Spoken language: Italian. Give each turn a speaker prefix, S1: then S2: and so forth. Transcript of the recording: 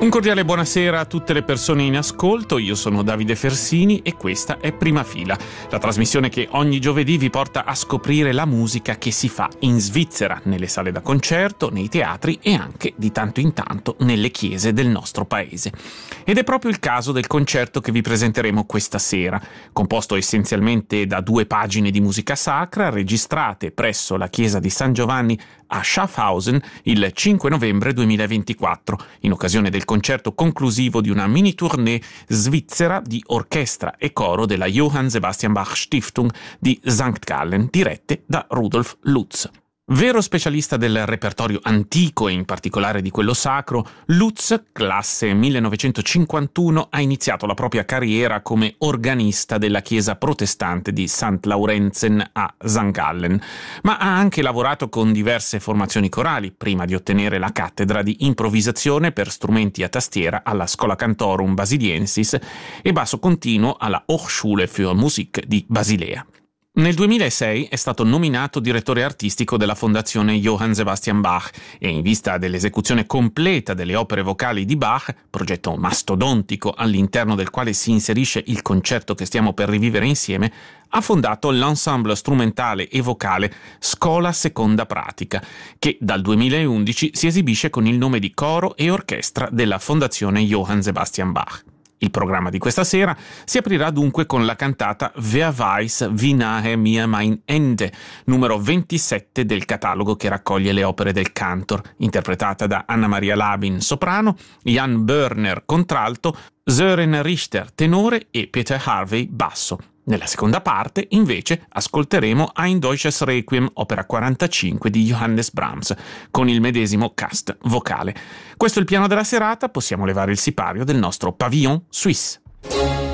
S1: Un cordiale buonasera a tutte le persone in ascolto, io sono Davide Fersini e questa è Prima Fila, la trasmissione che ogni giovedì vi porta a scoprire la musica che si fa in Svizzera, nelle sale da concerto, nei teatri e anche di tanto in tanto nelle chiese del nostro paese. Ed è proprio il caso del concerto che vi presenteremo questa sera, composto essenzialmente da 2 pagine di musica sacra registrate presso la chiesa di San Giovanni a Schaffhausen il 5 novembre 2024, in occasione del concerto conclusivo di una mini tournée svizzera di orchestra e coro della Johann Sebastian Bach Stiftung di St. Gallen, dirette da Rudolf Lutz. Vero specialista del repertorio antico e in particolare di quello sacro, Lutz, classe 1951, ha iniziato la propria carriera come organista della chiesa protestante di St. Laurenzen a St. Gallen, ma ha anche lavorato con diverse formazioni corali prima di ottenere la cattedra di improvvisazione per strumenti a tastiera alla Schola Cantorum Basiliensis e basso continuo alla Hochschule für Musik di Basilea. Nel 2006 è stato nominato direttore artistico della Fondazione Johann Sebastian Bach e in vista dell'esecuzione completa delle opere vocali di Bach, progetto mastodontico all'interno del quale si inserisce il concerto che stiamo per rivivere insieme, ha fondato l'ensemble strumentale e vocale Schola Seconda Pratica, che dal 2011 si esibisce con il nome di coro e orchestra della Fondazione Johann Sebastian Bach. Il programma di questa sera si aprirà dunque con la cantata Wer weiß, wie nahe mir mein Ende, numero 27 del catalogo che raccoglie le opere del Cantor, interpretata da Anna Maria Labin, soprano, Jan Börner, contralto, Sören Richter, tenore e Peter Harvey, basso. Nella seconda parte, invece, ascolteremo Ein Deutsches Requiem, opera 45 di Johannes Brahms, con il medesimo cast vocale. Questo è il piano della serata, possiamo levare il sipario del nostro Pavillon Suisse.